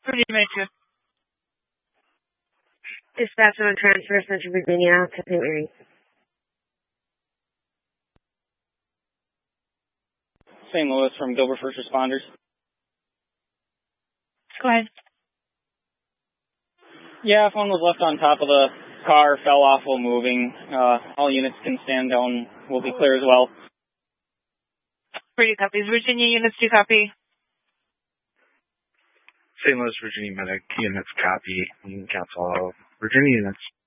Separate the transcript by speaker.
Speaker 1: Virginia 2.
Speaker 2: Dispatch on transfer, Central Virginia to St. Mary.
Speaker 3: St. Louis from Gilbert First Responders.
Speaker 1: Go ahead.
Speaker 3: Yeah, phone was left on top of the car, fell off while moving. All units can stand down. We'll be clear as well.
Speaker 1: Pretty copies. Virginia units, do copy.
Speaker 4: St. Louis, Virginia medic units copy. You can cancel all Virginia units.